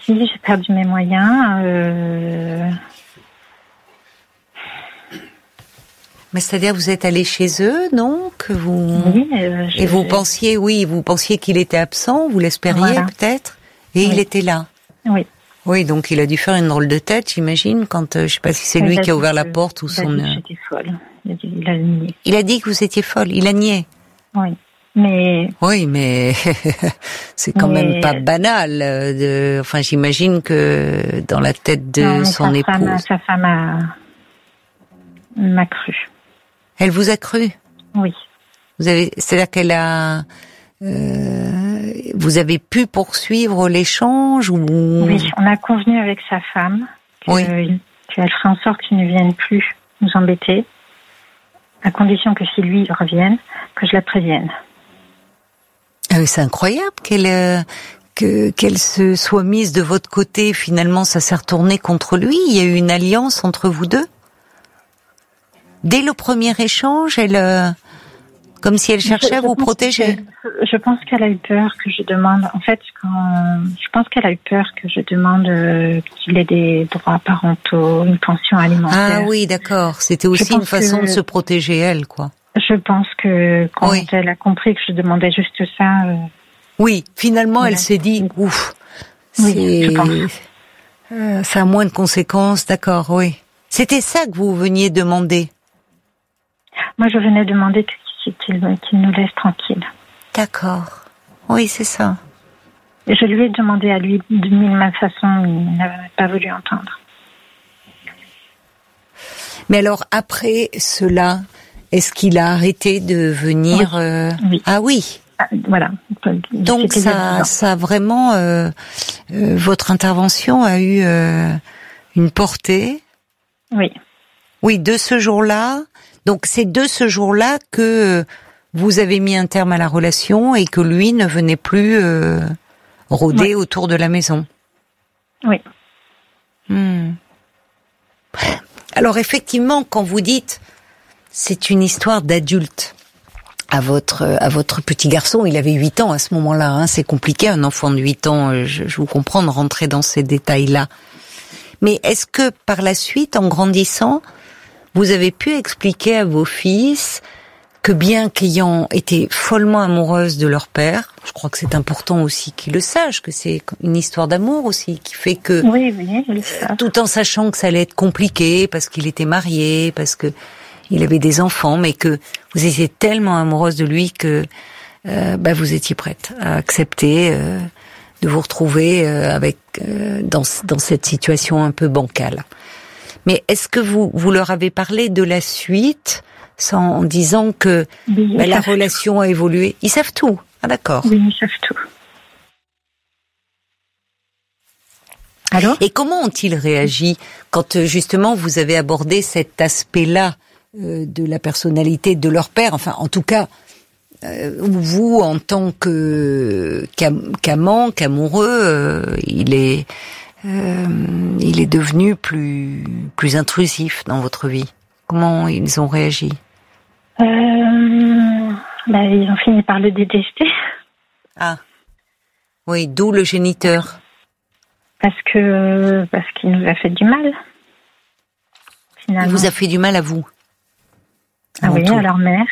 Si, j'ai perdu mes moyens. Mais c'est-à-dire, vous êtes allé chez eux, non? Oui. Et vous pensiez qu'il était absent, vous l'espériez peut-être? Et il était là? Oui. Oui, donc il a dû faire une drôle de tête, j'imagine, quand, je sais pas si c'est lui qui a ouvert la porte ou son... Il a dit que j'étais folle. Il a nié. Il a dit que vous étiez folle, il a nié? Oui. Mais... Oui, mais c'est quand même pas banal. Enfin, j'imagine que dans la tête de son épouse... Sa femme m'a cru. Elle vous a cru? Oui. C'est-à-dire qu'elle a... vous avez pu poursuivre l'échange ou... Oui, on a convenu avec sa femme qu'elle ferait en sorte qu'il ne vienne plus nous embêter, à condition que si lui revienne, que je la prévienne. Ah oui, c'est incroyable qu'elle se soit mise de votre côté. Finalement, ça s'est retourné contre lui. Il y a eu une alliance entre vous deux. Dès le premier échange, comme si elle cherchait à vous protéger. Je pense qu'elle a eu peur que je demande. En fait, je pense qu'elle a eu peur que je demande qu'il ait des droits parentaux, une pension alimentaire. Ah oui, d'accord. C'était aussi une façon de se protéger, elle, quoi. Je pense que quand elle a compris que je demandais juste ça... Oui, finalement, elle s'est dit, ouf, je pense. Ça a moins de conséquences, d'accord, oui. C'était ça que vous veniez demander? Moi, je venais demander qu'il nous laisse tranquille. D'accord. Oui, c'est ça. Et je lui ai demandé à lui de mille façons, il n'a pas voulu entendre. Mais alors, après cela... Est-ce qu'il a arrêté de venir Oui. Ah oui. Voilà. Donc ça a vraiment votre intervention a eu une portée. Oui. Oui, de ce jour-là. Donc c'est de ce jour-là que vous avez mis un terme à la relation et que lui ne venait plus rôder autour de la maison. Oui. Alors effectivement, quand vous dites c'est une histoire d'adulte. À votre petit garçon, il avait 8 ans à ce moment-là, hein, c'est compliqué, un enfant de 8 ans, je vous comprends de rentrer dans ces détails-là. Mais est-ce que par la suite, en grandissant, vous avez pu expliquer à vos fils que bien qu'ayant été follement amoureuses de leur père, je crois que c'est important aussi qu'ils le sachent, que c'est une histoire d'amour aussi, qui fait que, tout en sachant que ça allait être compliqué, parce qu'il était marié, parce que il avait des enfants, mais que vous étiez tellement amoureuse de lui que vous étiez prête à accepter de vous retrouver dans cette situation un peu bancale. Mais est-ce que vous leur avez parlé de la suite en disant que la relation a évolué? Ils savent tout. Ah d'accord. Oui, ils savent tout. Alors ? Et comment ont-ils réagi quand justement vous avez abordé cet aspect-là de la personnalité de leur père, enfin en tout cas vous en tant qu'amant, qu'amoureux, il est devenu plus intrusif dans votre vie. Comment ils ont réagi? Ils ont fini par le détester. Ah oui, d'où le géniteur. Parce qu'il nous a fait du mal. Finalement. Il vous a fait du mal à vous? Ah oui, à leur mère.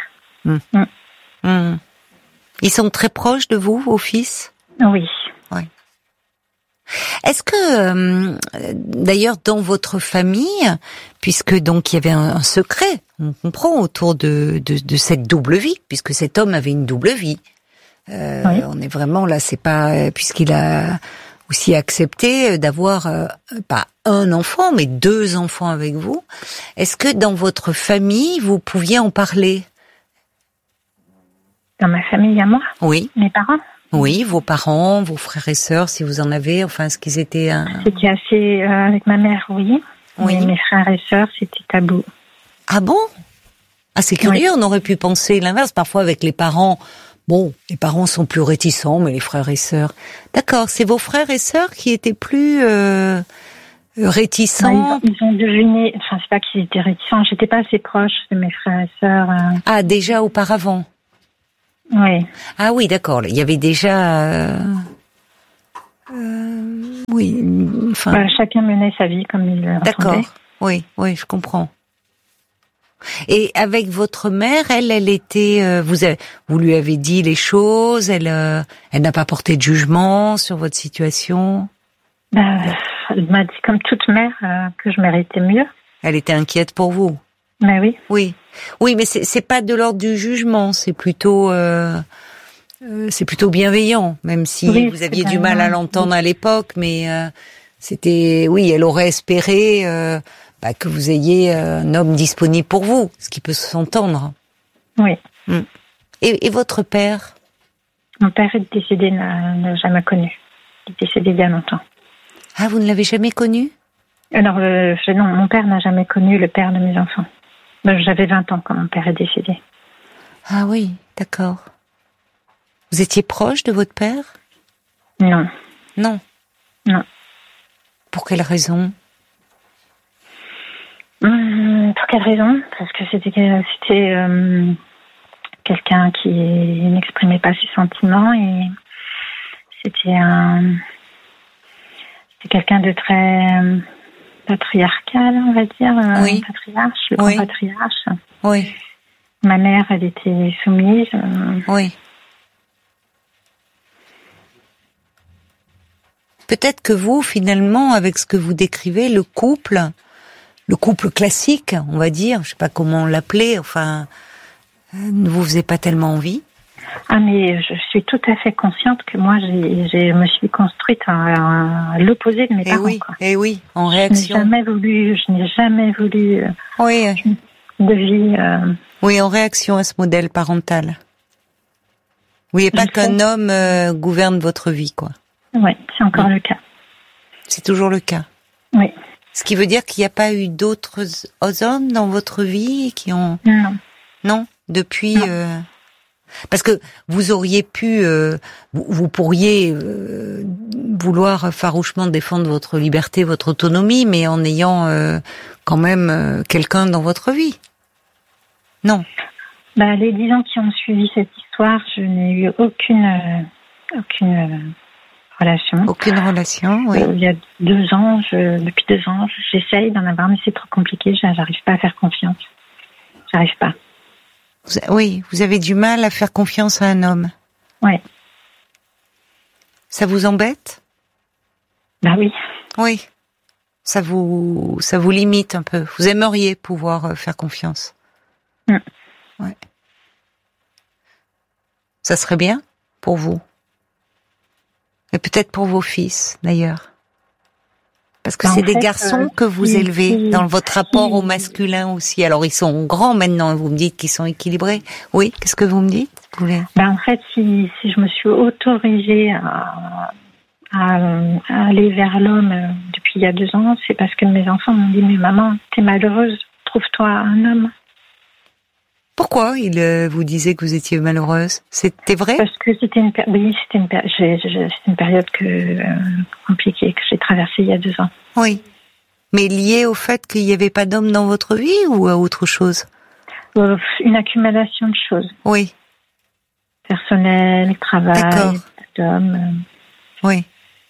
Ils sont très proches de vous, vos fils? Oui. Ouais. Est-ce que, d'ailleurs, dans votre famille, puisque donc il y avait un secret, on comprend, autour de cette double vie, puisque cet homme avait une double vie. On est vraiment là, c'est pas, puisqu'il a aussi accepté d'avoir pas un enfant, mais 2 enfants avec vous. Est-ce que dans votre famille, vous pouviez en parler? Dans ma famille à moi? Oui. Mes parents? Oui, vos parents, vos frères et sœurs, si vous en avez, enfin, est-ce qu'ils étaient... C'était assez... avec ma mère, oui. Mais mes frères et sœurs, c'était tabou. Ah bon? Ah, c'est curieux, on aurait pu penser l'inverse. Parfois, avec les parents... Bon, les parents sont plus réticents, mais les frères et sœurs... D'accord, c'est vos frères et sœurs qui étaient plus réticents? Ils ont deviné... Enfin, c'est pas qu'ils étaient réticents. J'étais pas assez proche de mes frères et sœurs. Ah, déjà auparavant? Oui. Ah oui, d'accord. Il y avait déjà... Oui, enfin. Chacun menait sa vie comme il le D'accord. ressentait. Oui, je comprends. Et avec votre mère, elle était, vous lui avez dit les choses, elle n'a pas porté de jugement sur votre situation. Elle m'a dit comme toute mère que je méritais mieux. Elle était inquiète pour vous. Mais oui. Oui, mais c'est pas de l'ordre du jugement, c'est plutôt bienveillant, même si vous aviez du mal à l'entendre à l'époque, mais elle aurait espéré que vous ayez un homme disponible pour vous, ce qui peut s'entendre. Oui. Et votre père? Mon père est décédé, n'a jamais connu. Il est décédé il y a longtemps. Ah, vous ne l'avez jamais connu? Alors, non, mon père n'a jamais connu le père de mes enfants. J'avais 20 ans quand mon père est décédé. Ah oui, d'accord. Vous étiez proche de votre père? Non. Non. Non. Pour quelle raison? Pour quelle raison? Parce que c'était quelqu'un qui n'exprimait pas ses sentiments et c'était quelqu'un de très patriarcal, on va dire. Oui. Patriarche, le grand patriarche. Oui. Ma mère, elle était soumise. Oui. Peut-être que vous, finalement, avec ce que vous décrivez, le couple classique, on va dire, je sais pas comment l'appeler, enfin, ne vous faisait pas tellement envie. Ah, mais je suis tout à fait consciente que moi, je me suis construite à l'opposé de mes parents. Oui, en réaction. Je n'ai jamais voulu de vie. Oui, en réaction à ce modèle parental. Vous voyez pas qu'un homme gouverne votre vie, quoi. Oui, c'est encore le cas. C'est toujours le cas. Oui. Ce qui veut dire qu'il n'y a pas eu d'autres hommes dans votre vie qui ont... Non. Non, depuis... Non. Parce que vous auriez pu... vous pourriez vouloir farouchement défendre votre liberté, votre autonomie, mais en ayant quand même quelqu'un dans votre vie. Non. Les 10 ans qui ont suivi cette histoire, je n'ai eu aucune relation. Aucune relation, oui. Il y a depuis 2 ans, j'essaye d'en avoir, mais c'est trop compliqué. J'arrive pas à faire confiance. J'arrive pas. Vous avez du mal à faire confiance à un homme. Oui. Ça vous embête? Oui. Oui. Ça vous limite un peu. Vous aimeriez pouvoir faire confiance. Ouais. Ça serait bien pour vous. Et peut-être pour vos fils, d'ailleurs. Parce que c'est des garçons que vous élevez dans votre rapport au masculin aussi. Alors, ils sont grands maintenant, vous me dites qu'ils sont équilibrés. Oui, qu'est-ce que vous me dites? En fait, si je me suis autorisée à aller vers l'homme depuis il y a 2 ans, c'est parce que mes enfants m'ont dit « Mais maman, t'es malheureuse, trouve-toi un homme ». Pourquoi vous disait que vous étiez malheureuse? C'était vrai? Parce que c'était une période compliquée que j'ai traversée il y a 2 ans. Oui. Mais liée au fait qu'il n'y avait pas d'homme dans votre vie ou à autre chose? Une accumulation de choses. Oui. Personnel, travail, d'homme. Oui.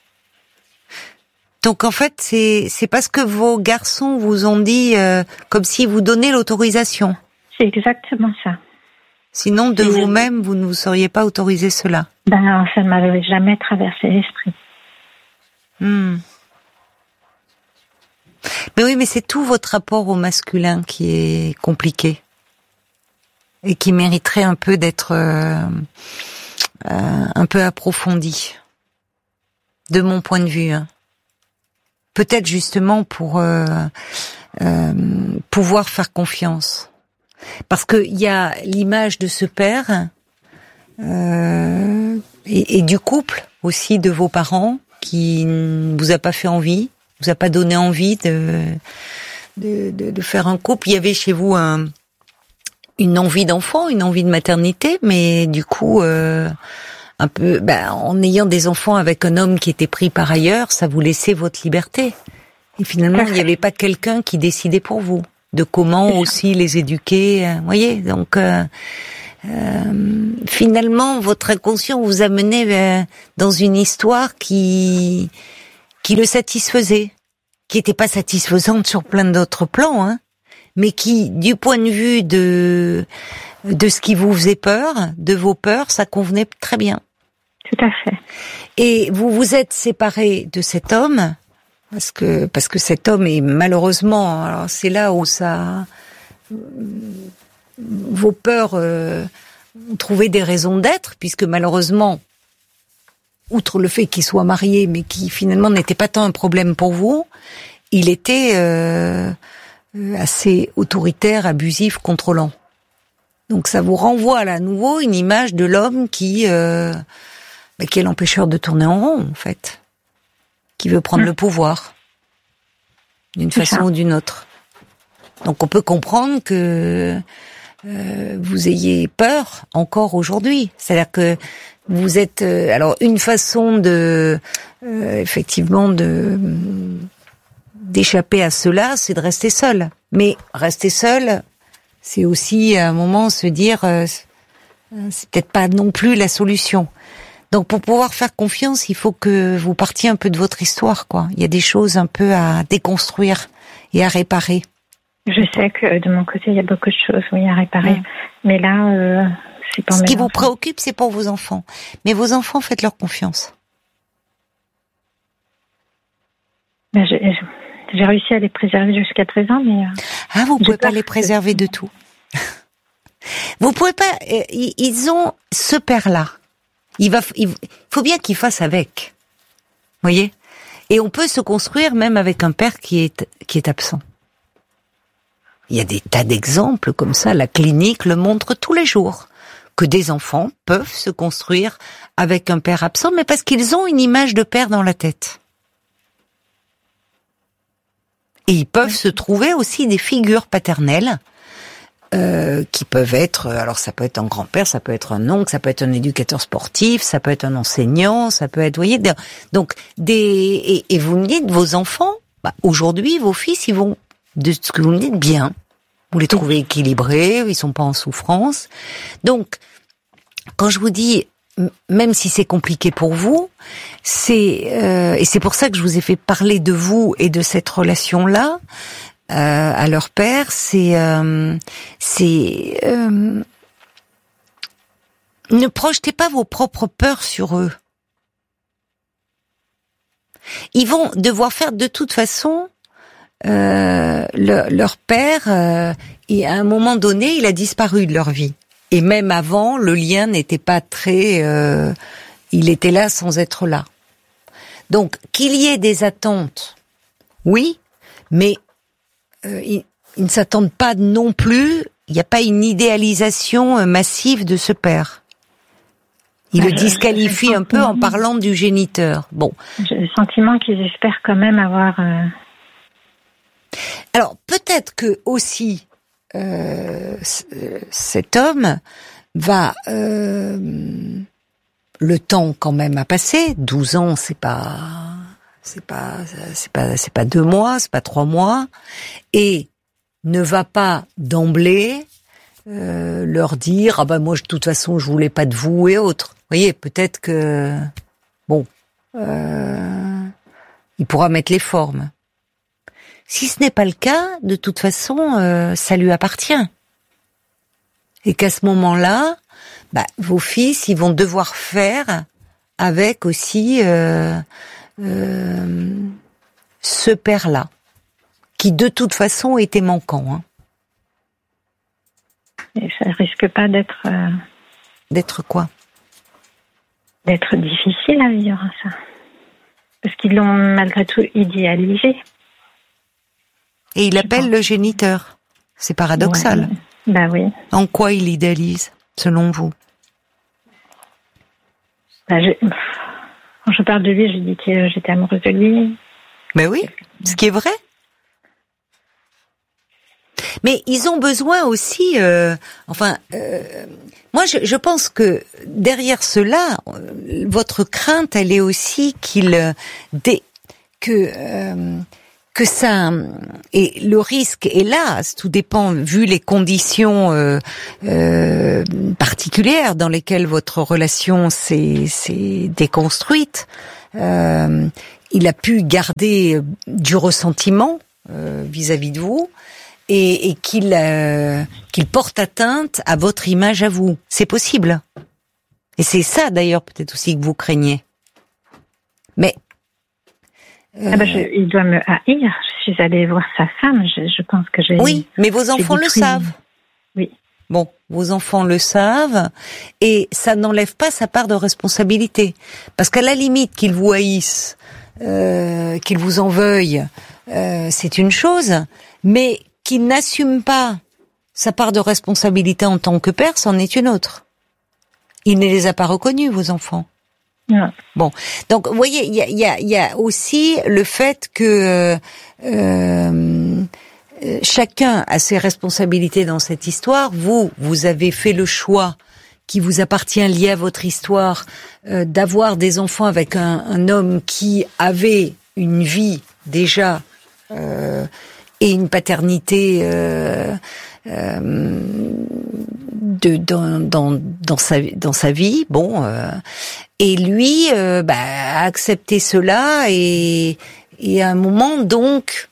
Donc en fait, c'est parce que vos garçons vous ont dit comme si vous donnaient l'autorisation. C'est exactement ça. Sinon, de vous-même, vous ne vous seriez pas autorisé cela. Ça ne m'avait jamais traversé l'esprit. Mais oui, mais c'est tout votre rapport au masculin qui est compliqué et qui mériterait un peu d'être un peu approfondi, de mon point de vue. Peut-être justement pour pouvoir faire confiance. Parce que il y a l'image de ce père et du couple aussi de vos parents qui ne vous a pas fait envie, vous a pas donné envie de faire un couple. Il y avait chez vous une envie d'enfant, une envie de maternité, mais du coup un peu en ayant des enfants avec un homme qui était pris par ailleurs, ça vous laissait votre liberté. Et finalement, il n'y avait pas quelqu'un qui décidait pour vous de comment aussi les éduquer, voyez. Donc finalement, votre inconscient vous a mené dans une histoire qui le satisfaisait, qui était pas satisfaisante sur plein d'autres plans, hein, mais qui, du point de vue de ce qui vous faisait peur, de vos peurs, ça convenait très bien. Tout à fait. Et vous vous êtes séparés de cet homme, parce que cet homme est malheureusement, alors c'est là où vos peurs ont trouvé des raisons d'être, puisque malheureusement, outre le fait qu'il soit marié, mais qui finalement n'était pas tant un problème pour vous, il était assez autoritaire, abusif, contrôlant. Donc ça vous renvoie à nouveau une image de l'homme qui est l'empêcheur de tourner en rond, en fait, qui veut prendre le pouvoir d'une façon ou d'une autre. Donc on peut comprendre que vous ayez peur encore aujourd'hui. C'est-à-dire que vous êtes alors une façon de effectivement d'échapper à cela, c'est de rester seul. Mais rester seul, c'est aussi à un moment se dire c'est peut-être pas non plus la solution. Donc pour pouvoir faire confiance, il faut que vous partiez un peu de votre histoire, quoi. Il y a des choses un peu à déconstruire et à réparer. Je sais que de mon côté, il y a beaucoup de choses, oui, à réparer. Mais là, c'est pour mes enfants. Ce qui vous préoccupe, c'est pour vos enfants. Mais vos enfants, faites-leur confiance. Ben, j'ai réussi à les préserver jusqu'à présent, mais... vous pouvez pas les préserver de tout. Vous pouvez pas... Ils ont ce père-là. Il faut bien qu'ils fassent avec. Vous voyez ? Et on peut se construire même avec un père qui est absent. Il y a des tas d'exemples comme ça. La clinique le montre tous les jours. Que des enfants peuvent se construire avec un père absent, mais parce qu'ils ont une image de père dans la tête. Et ils peuvent se trouver aussi des figures paternelles qui peuvent être, alors ça peut être un grand-père, ça peut être un oncle, ça peut être un éducateur sportif, ça peut être un enseignant, ça peut être, vous voyez, donc et vous me dites, vos enfants, aujourd'hui, vos fils, ils vont, de ce que vous me dites, bien. Vous les trouvez équilibrés, ils sont pas en souffrance. Donc, quand je vous dis, même si c'est compliqué pour vous, et c'est pour ça que je vous ai fait parler de vous et de cette relation-là, à leur père, ne projetez pas vos propres peurs sur eux. Ils vont devoir faire de toute façon leur père, et à un moment donné, il a disparu de leur vie. Et même avant, le lien n'était pas très... il était là sans être là. Donc, qu'il y ait des attentes, oui, mais ils ne s'attendent pas non plus, il n'y a pas une idéalisation massive de ce père. Il le disqualifie un peu en parlant du géniteur. Bon. J'ai le sentiment qu'ils espèrent quand même avoir... Alors, peut-être que aussi, cet homme va... le temps quand même a passé, 12 ans, c'est pas 2 mois, c'est pas 3 mois, et ne va pas d'emblée leur dire moi de toute façon je voulais pas de vous et autres. Vous voyez, peut-être que il pourra mettre les formes. Si ce n'est pas le cas, de toute façon ça lui appartient. Et qu'à ce moment-là, vos fils, ils vont devoir faire avec aussi ce père-là, qui de toute façon était manquant. Hein. Et ça risque pas d'être... D'être quoi ? D'être difficile à vivre, ça. Parce qu'ils l'ont malgré tout idéalisé. Et il appelle le géniteur. C'est paradoxal. Ouais. Oui. En quoi il idéalise, selon vous ? Quand je parle de lui, je dis que j'étais amoureuse de lui. Mais oui, ce qui est vrai. Mais ils ont besoin aussi, moi je pense que derrière cela, votre crainte, elle est aussi que que ça, et le risque est là, tout dépend, vu les conditions particulières dans lesquelles votre relation s'est déconstruite. Il a pu garder du ressentiment vis-à-vis de vous et qu'il porte atteinte à votre image à vous. C'est possible. Et c'est ça d'ailleurs peut-être aussi que vous craignez. Mais il doit me haïr. Je suis allée voir sa femme. Je pense que j'ai. Oui, mais vos enfants le savent. Oui. Bon, vos enfants le savent, et ça n'enlève pas sa part de responsabilité. Parce qu'à la limite, qu'ils vous haïssent, qu'ils vous en veuillent, c'est une chose, mais qu'il n'assume pas sa part de responsabilité en tant que père, c'en est une autre. Il ne les a pas reconnus, vos enfants. Non. Bon, donc vous voyez, il y a aussi le fait que chacun a ses responsabilités dans cette histoire. Vous avez fait le choix qui vous appartient lié à votre histoire d'avoir des enfants avec un homme qui avait une vie déjà et une paternité dans sa vie. Bon, et lui a accepté cela et à un moment donc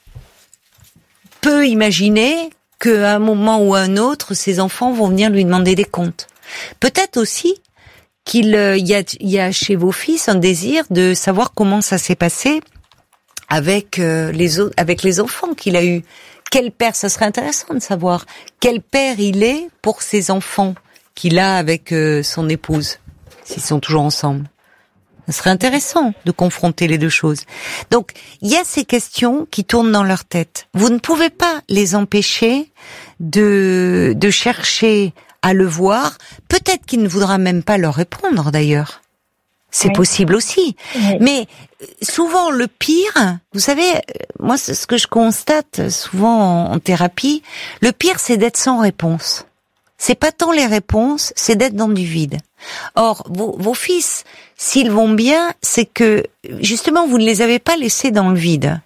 peut imaginer qu'à un moment ou à un autre, ses enfants vont venir lui demander des comptes. Peut-être aussi qu'il y a chez vos fils un désir de savoir comment ça s'est passé avec les enfants qu'il a eus. Quel père, ça serait intéressant de savoir quel père il est pour ses enfants qu'il a avec son épouse, s'ils sont toujours ensemble. Ça serait intéressant de confronter les deux choses. Donc, il y a ces questions qui tournent dans leur tête. Vous ne pouvez pas les empêcher de chercher à le voir. Peut-être qu'il ne voudra même pas leur répondre, d'ailleurs. C'est possible aussi. Oui. Mais souvent, le pire, vous savez, moi, c'est ce que je constate souvent en thérapie, le pire, c'est d'être sans réponse. C'est pas tant les réponses, c'est d'être dans du vide. Or, vos fils, s'ils vont bien, c'est que, justement, vous ne les avez pas laissés dans le vide.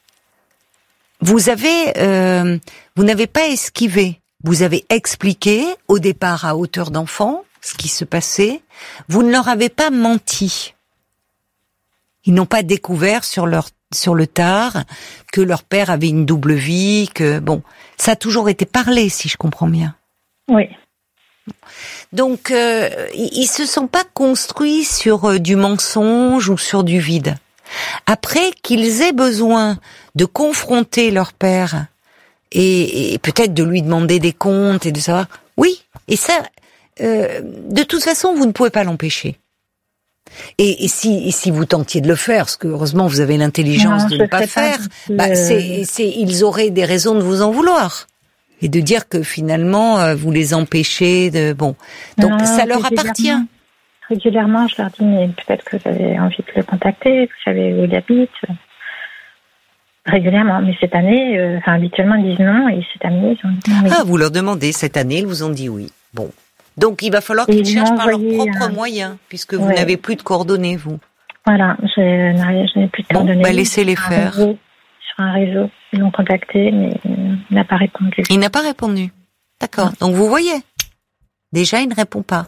Vous n'avez pas esquivé. Vous avez expliqué, au départ à hauteur d'enfant, ce qui se passait. Vous ne leur avez pas menti. Ils n'ont pas découvert sur le tard que leur père avait une double vie, que bon, ça a toujours été parlé, si je comprends bien. Oui. Donc, ils se sont pas construits sur du mensonge ou sur du vide. Après, qu'ils aient besoin de confronter leur père et peut-être de lui demander des comptes et de savoir, oui, et ça, de toute façon, vous ne pouvez pas l'empêcher. Et si vous tentiez de le faire, parce que heureusement vous avez l'intelligence de ne pas faire, ils auraient des raisons de vous en vouloir. Et de dire que finalement, vous les empêchez de... Bon, donc non, ça leur appartient. Régulièrement, je leur dis, mais peut-être que vous avez envie de le contacter, vous savez où il habite. Régulièrement, mais cette année, habituellement, ils disent non, et cette année, ils ont dit oui. Ah, vous leur demandez, cette année, ils vous ont dit oui. Bon. Donc, il va falloir qu'ils cherchent par leurs propres moyens, puisque vous n'avez plus de coordonnées, vous. Voilà, je n'ai plus de coordonnées. Bon, laissez-les faire. Sur un réseau, ils l'ont contacté, mais il n'a pas répondu. Il n'a pas répondu. D'accord. Non. Donc, vous voyez, déjà, il ne répond pas.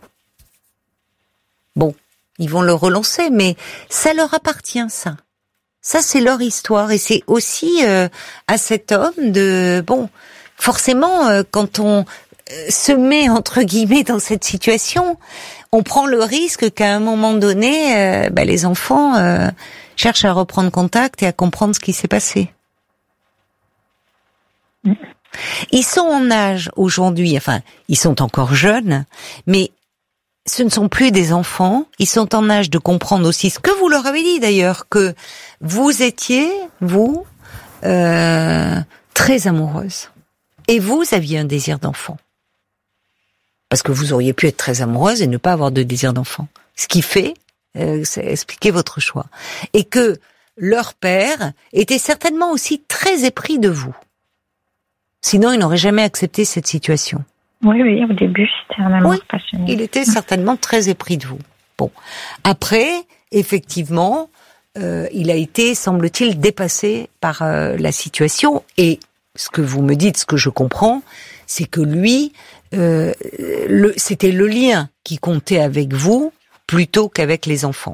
Bon, ils vont le relancer, mais ça leur appartient, ça. Ça, c'est leur histoire, et c'est aussi à cet homme de... Bon, forcément, quand on se met, entre guillemets, dans cette situation, on prend le risque qu'à un moment donné, les enfants cherchent à reprendre contact et à comprendre ce qui s'est passé. Ils sont en âge aujourd'hui, enfin, ils sont encore jeunes, mais ce ne sont plus des enfants, ils sont en âge de comprendre aussi ce que vous leur avez dit d'ailleurs, que vous étiez, vous, très amoureuse. Et vous aviez un désir d'enfant. Parce que vous auriez pu être très amoureuse et ne pas avoir de désir d'enfant. Ce qui fait, c'est expliquer votre choix. Et que leur père était certainement aussi très épris de vous. Sinon, il n'aurait jamais accepté cette situation. Oui, au début, c'était un amour passionné. Il était certainement très épris de vous. Bon. Après, effectivement, il a été, semble-t-il, dépassé par la situation. Et ce que vous me dites, ce que je comprends, c'est que lui, c'était le lien qui comptait avec vous plutôt qu'avec les enfants.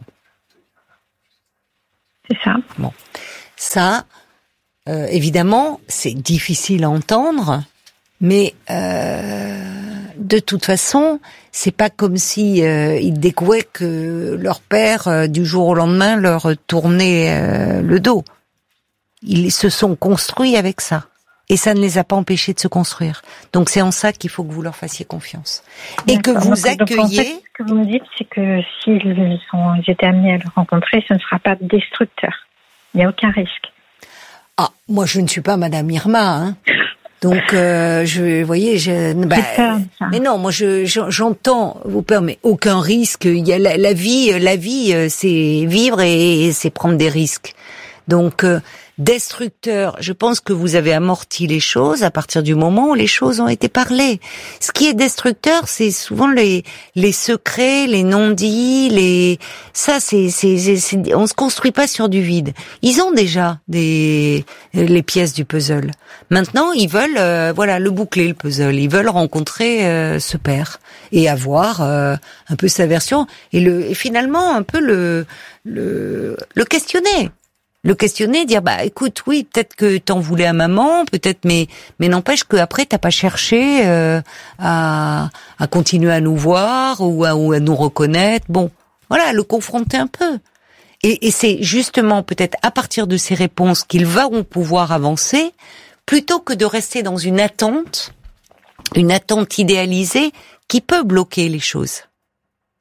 C'est ça. Bon, ça, évidemment, c'est difficile à entendre, mais de toute façon, c'est pas comme si ils découvraient que leur père, du jour au lendemain, leur tournait le dos. Ils se sont construits avec ça. Et ça ne les a pas empêchés de se construire. Donc c'est en ça qu'il faut que vous leur fassiez confiance. Et que vous accueillez... Donc en fait, ce que vous me dites, c'est que s'ils étaient amenés à le rencontrer, ce ne sera pas destructeur. Il n'y a aucun risque. Ah, moi je ne suis pas Madame Irma, hein. Donc, vous voyez, mais non, moi j'entends vos peurs, mais aucun risque. Il y a la vie, c'est vivre et c'est prendre des risques. Donc, destructeur, je pense que vous avez amorti les choses à partir du moment où les choses ont été parlées. Ce qui est destructeur, c'est souvent les secrets, les non-dits, ça c'est on se construit pas sur du vide. Ils ont déjà les pièces du puzzle. Maintenant, ils veulent le boucler le puzzle. Ils veulent rencontrer ce père et avoir un peu sa version et finalement un peu le questionner. Le questionner, dire écoute, oui, peut-être que t'en voulais à maman, peut-être, mais n'empêche que après t'as pas cherché à continuer à nous voir ou à nous reconnaître. Bon, voilà, le confronter un peu. Et c'est justement peut-être à partir de ces réponses qu'ils vont pouvoir avancer, plutôt que de rester dans une attente idéalisée qui peut bloquer les choses. Voyez ?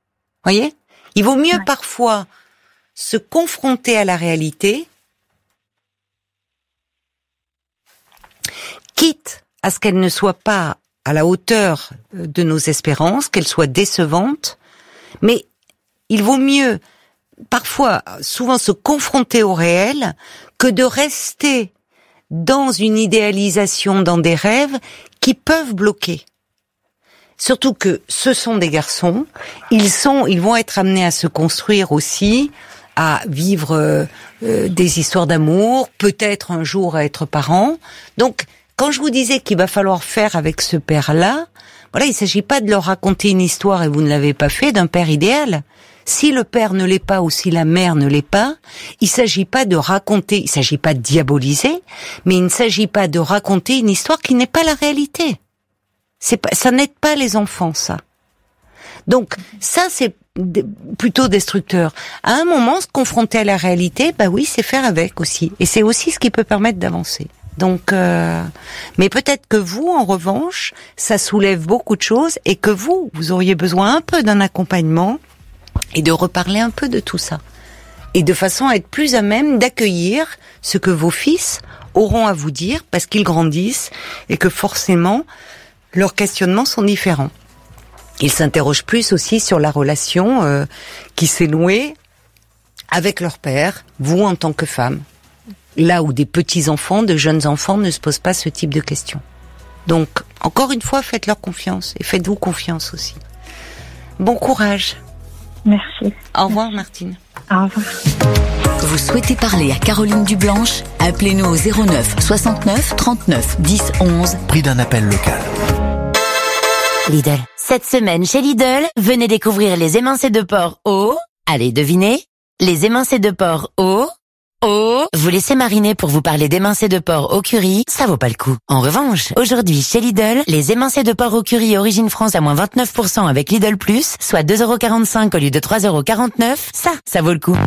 Il vaut mieux parfois se confronter à la réalité, quitte à ce qu'elle ne soit pas à la hauteur de nos espérances, qu'elle soit décevante, mais il vaut mieux souvent se confronter au réel que de rester dans une idéalisation, dans des rêves qui peuvent bloquer. Surtout que ce sont des garçons, ils vont être amenés à se construire aussi, à vivre des histoires d'amour, peut-être un jour à être parents. Donc, quand je vous disais qu'il va falloir faire avec ce père-là, voilà, il s'agit pas de leur raconter une histoire, et vous ne l'avez pas fait, d'un père idéal. Si le père ne l'est pas ou si la mère ne l'est pas, il s'agit pas de diaboliser, mais il ne s'agit pas de raconter une histoire qui n'est pas la réalité. Ça n'aide pas les enfants, ça. Donc, ça, c'est plutôt destructeur. À un moment, se confronter à la réalité, oui, c'est faire avec aussi. Et c'est aussi ce qui peut permettre d'avancer. Donc, mais peut-être que vous, en revanche, ça soulève beaucoup de choses et que vous auriez besoin un peu d'un accompagnement et de reparler un peu de tout ça. Et de façon à être plus à même d'accueillir ce que vos fils auront à vous dire parce qu'ils grandissent et que forcément, leurs questionnements sont différents. Ils s'interrogent plus aussi sur la relation qui s'est nouée avec leur père, vous en tant que femme. Là où des petits-enfants, de jeunes enfants ne se posent pas ce type de questions. Donc, encore une fois, faites-leur confiance et faites-vous confiance aussi. Bon courage. Merci. Au revoir, Martine. Au revoir. Vous souhaitez parler à Caroline Dublanche? Appelez-nous au 09 69 39 10 11. Prix d'un appel local. Lidl. Cette semaine chez Lidl, venez découvrir les émincés de porc au... Allez, devinez. Les émincés de porc au... Vous laissez mariner pour vous parler d'émincés de porc au curry, ça vaut pas le coup. En revanche, aujourd'hui chez Lidl, les émincés de porc au curry origine France à moins 29% avec Lidl Plus, soit 2,45€ au lieu de 3,49€, ça vaut le coup.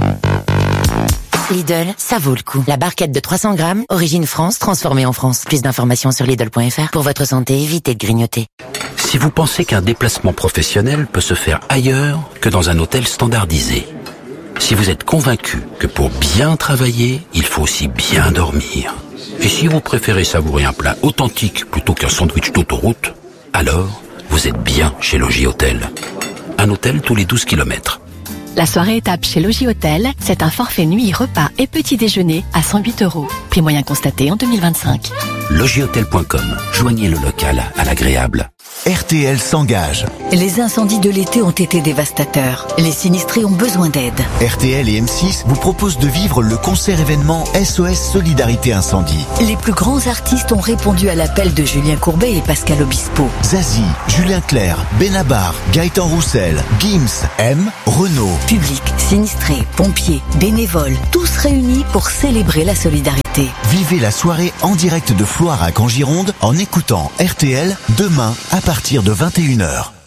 Lidl, ça vaut le coup. La barquette de 300 grammes, origine France, transformée en France. Plus d'informations sur Lidl.fr. Pour votre santé, évitez de grignoter. Si vous pensez qu'un déplacement professionnel peut se faire ailleurs que dans un hôtel standardisé, si vous êtes convaincu que pour bien travailler, il faut aussi bien dormir, et si vous préférez savourer un plat authentique plutôt qu'un sandwich d'autoroute, alors vous êtes bien chez Logis Hôtel. Un hôtel tous les 12 km. La soirée étape chez Logis Hôtel, c'est un forfait nuit, repas et petit déjeuner à 108€. Prix moyen constaté en 2025. Logishôtel.com. Joignez le local à l'agréable. RTL s'engage. Les incendies de l'été ont été dévastateurs. Les sinistrés ont besoin d'aide. RTL et M6 vous proposent de vivre le concert événement SOS Solidarité Incendie. Les plus grands artistes ont répondu à l'appel de Julien Courbet et Pascal Obispo. Zazie, Julien Clerc, Benabar, Gaëtan Roussel, Gims, M, Renaud. Public, sinistrés, pompiers, bénévoles, tous réunis pour célébrer la solidarité. Vivez la soirée en direct de Floirac en Gironde en écoutant RTL demain à partir de 21h.